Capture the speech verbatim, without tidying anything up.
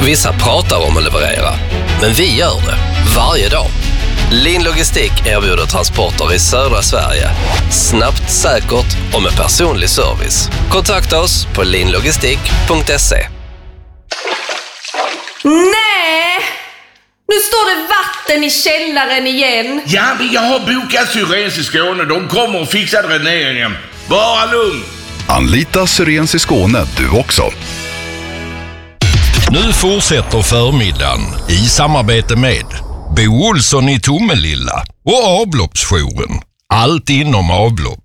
Vissa pratar om att leverera, men vi gör det varje dag. Lin Logistik erbjuder transporter i södra Sverige. Snabbt, säkert och med personlig service. Kontakta oss på linlogistik punkt se. Nej! Nu står det vatten i källaren igen. Ja, men jag har bokat Syrens i Skåne. De kommer och fixar dräneringen. Bara lugn. Anlita Syrens i Skåne du också. Nu fortsätter förmiddagen i samarbete med Bo Olsson i Tomelilla och avloppsjouren. Allt inom avlopp.